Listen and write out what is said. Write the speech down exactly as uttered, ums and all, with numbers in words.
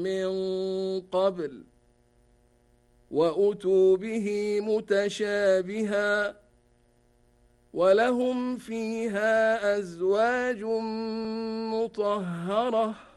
من قبل وأتوا به متشابها ولهم فيها أزواج مطهرة